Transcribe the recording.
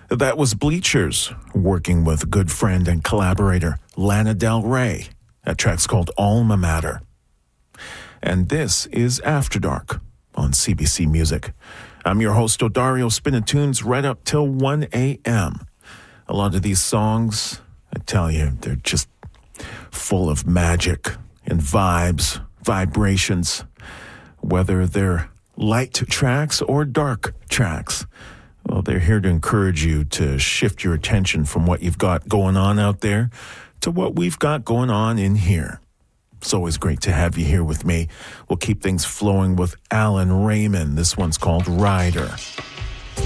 That was Bleachers, working with good friend and collaborator Lana Del Rey. That track's called Alma Mater. And this is After Dark on CBC Music. I'm your host, Odario, spinning tunes right up till 1 a.m. A lot of these songs, I tell you, they're just full of magic and vibes, vibrations, whether they're light tracks or dark tracks. Well, they're here to encourage you to shift your attention from what you've got going on out there to what we've got going on in here. It's always great to have you here with me. We'll keep things flowing with Alan Raymond. This one's called Rider.